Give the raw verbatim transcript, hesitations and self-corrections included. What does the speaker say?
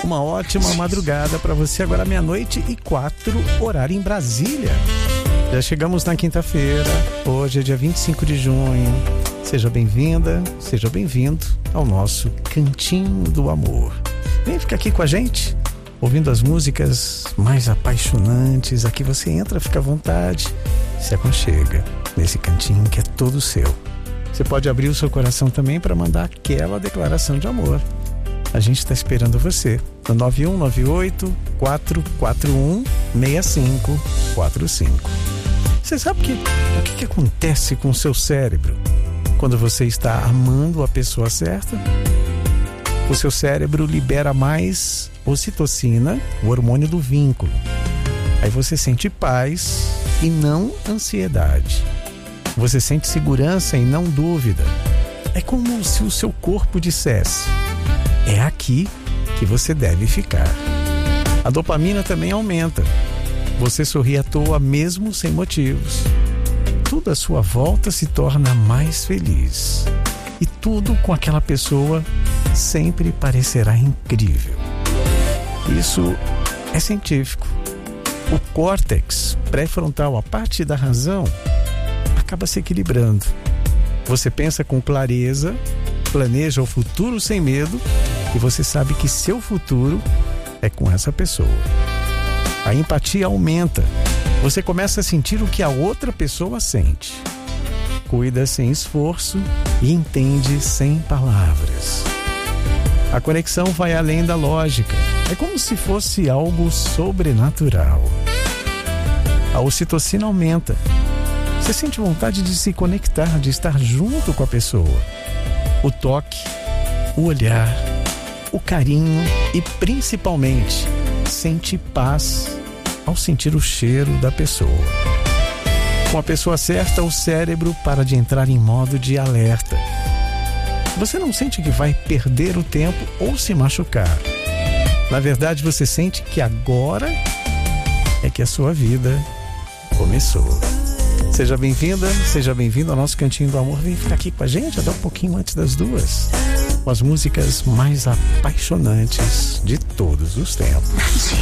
Uma ótima madrugada para você. Agora meia-noite e quatro, horário em Brasília. Já chegamos na quinta-feira. Hoje é dia vinte e cinco de junho. Seja bem-vinda, seja bem-vindo ao nosso Cantinho do Amor. Vem ficar aqui com a gente, ouvindo as músicas mais apaixonantes. Aqui você entra, fica à vontade, se aconchega nesse cantinho que é todo seu. Você pode abrir o seu coração também para mandar aquela declaração de amor. A gente está esperando você no nove um nove oito, quatro quatro um, seis cinco quatro cinco. Você sabe que, o que, que acontece com o seu cérebro quando você está amando a pessoa certa? O seu cérebro libera mais ocitocina, o hormônio do vínculo. Aí você sente paz e não ansiedade. Você sente segurança e não dúvida. É como se o seu corpo dissesse: é aqui que você deve ficar. A dopamina também aumenta. Você sorri à toa mesmo sem motivos. Tudo à sua volta se torna mais feliz. E tudo com aquela pessoa sempre parecerá incrível. Isso é científico. O córtex pré-frontal, a parte da razão, acaba se equilibrando. Você pensa com clareza, planeja o futuro sem medo e você sabe que seu futuro é com essa pessoa. A empatia aumenta. Você começa a sentir o que a outra pessoa sente. Cuida sem esforço e entende sem palavras. A conexão vai além da lógica. É como se fosse algo sobrenatural. A ocitocina aumenta. Você sente vontade de se conectar, de estar junto com a pessoa. O toque, o olhar, o carinho e principalmente sente paz ao sentir o cheiro da pessoa. Com a pessoa certa, o cérebro para de entrar em modo de alerta. Você não sente que vai perder o tempo ou se machucar. Na verdade, você sente que agora é que a sua vida começou. Seja bem-vinda, seja bem-vindo ao nosso Cantinho do Amor. Vem ficar aqui com a gente até um pouquinho antes das duas, com as músicas mais apaixonantes de todos os tempos.